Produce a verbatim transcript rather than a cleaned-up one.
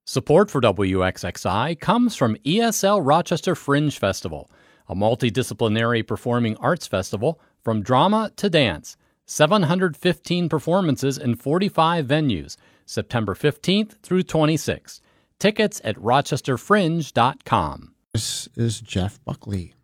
Support for W X X I comes from E S L Rochester Fringe Festival, a multidisciplinary performing arts festival from drama to dance. seven hundred fifteen performances in forty-five venues, September fifteenth through twenty-sixth. Tickets at rochester fringe dot com. This is Jeff Buckley.